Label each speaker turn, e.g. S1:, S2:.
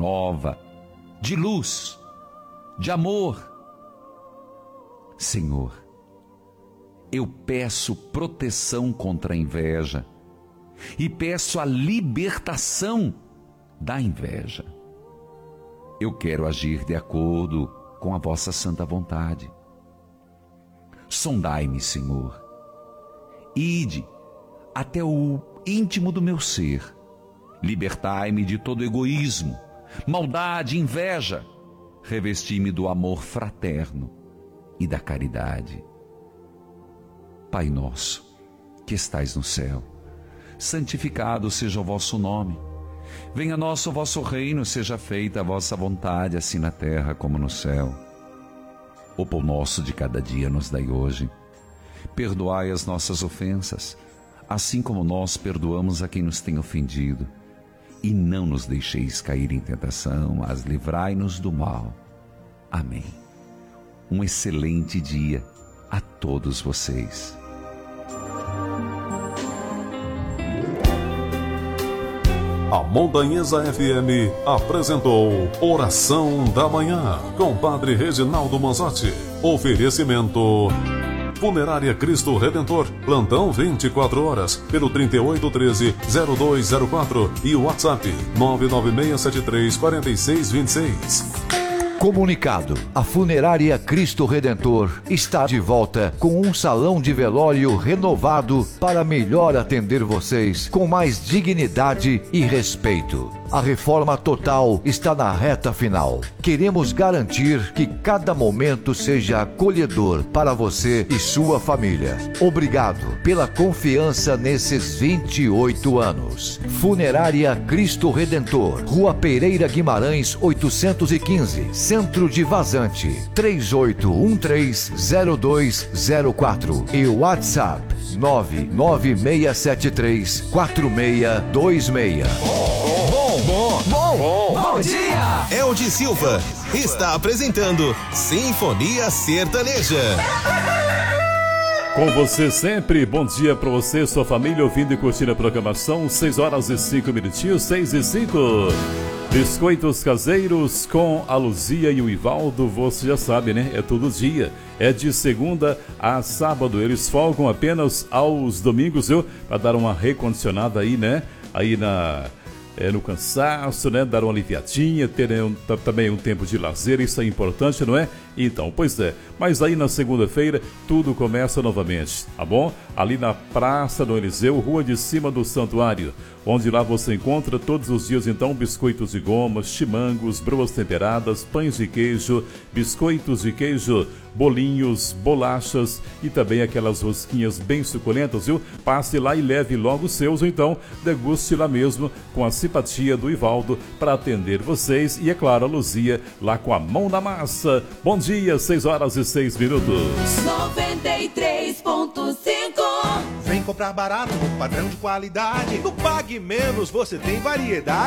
S1: nova, de luz, de amor. Senhor, eu peço proteção contra a inveja e peço a libertação da inveja. Eu quero agir de acordo com a vossa santa vontade. Sondai-me, Senhor. Ide até o íntimo do meu ser. Libertai-me de todo egoísmo, maldade, inveja. Revesti-me do amor fraterno e da caridade. Pai nosso, que estais no céu, santificado seja o vosso nome. Venha a nós o vosso reino, seja feita a vossa vontade, assim na terra como no céu. O pão nosso de cada dia nos dai hoje. Perdoai as nossas ofensas, assim como nós perdoamos a quem nos tem ofendido. E não nos deixeis cair em tentação, mas livrai-nos do mal. Amém. Um excelente dia a todos vocês.
S2: A Montanhesa FM apresentou Oração da Manhã, com Padre Reginaldo Manzotti. Oferecimento Funerária Cristo Redentor, plantão 24 horas, pelo 3813-0204 e o WhatsApp 996734626.
S3: Comunicado: a Funerária Cristo Redentor está de volta com um salão de velório renovado para melhor atender vocês com mais dignidade e respeito. A reforma total está na reta final. Queremos garantir que cada momento seja acolhedor para você e sua família. Obrigado pela confiança nesses 28 anos. Funerária Cristo Redentor, Rua Pereira Guimarães 815, Centro de Vazante, 3813-0204 e WhatsApp 99673-4626.
S4: Bom dia! Eldi Silva está apresentando Sinfonia Sertaneja.
S5: Com você sempre, bom dia para você, sua família, ouvindo e curtindo a programação, 6 horas e 5 minutinhos, 6 e 5. Biscoitos caseiros com a Luzia e o Ivaldo, você já sabe, né? É todo dia, é de segunda a sábado, eles folgam apenas aos domingos, viu? Para dar uma recondicionada aí, né? Aí no cansaço, né? Dar uma aliviadinha, ter também um tempo de lazer, isso é importante, não é? Então, pois é, mas aí na segunda-feira tudo começa novamente, tá bom? Ali na Praça do Eliseu, rua de cima do Santuário, onde lá você encontra todos os dias então biscoitos de goma, chimangos, broas temperadas, pães de queijo, biscoitos de queijo, bolinhos, bolachas e também aquelas rosquinhas bem suculentas, viu? Passe lá e leve logo os seus, ou então deguste lá mesmo com a simpatia do Ivaldo para atender vocês e, é claro, a Luzia lá com a mão na massa. Bom dia, 6 horas e 6 minutos.
S6: 93.5.
S7: Vem comprar barato, no padrão de qualidade. No Pague Menos você tem variedade.